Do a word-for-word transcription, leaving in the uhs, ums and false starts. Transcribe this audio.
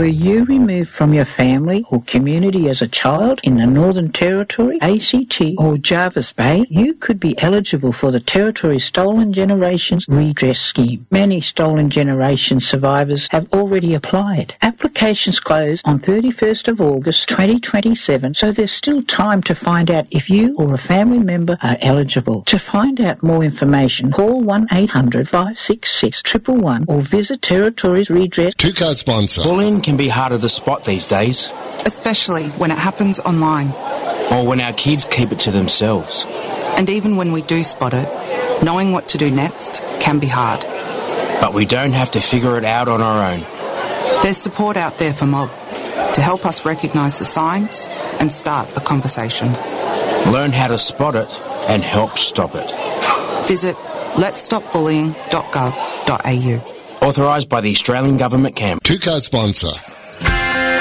you removed from your family or community as a child in the Northern Territory, A C T or Jervis Bay, you could be eligible for the Territory Stolen Generations Redress Scheme. Many Stolen Generation survivors have already applied. Applications close on thirty-first of August twenty twenty-seven, so there's still time to find out if you or a family member are eligible. To find out more information, call one eight hundred five six six one one one or visit Territories Redress. Two-car sponsor. Bullying can be harder to spot these days. Especially when it happens online. Or when our kids keep it to themselves. And even when we do spot it, knowing what to do next can be hard. But we don't have to figure it out on our own. There's support out there for Mob to help us recognise the signs and start the conversation. Learn how to spot it and help stop it. Visit lets stop bullying dot gov dot a u. Authorised by the Australian Government Camp. Two-car sponsor.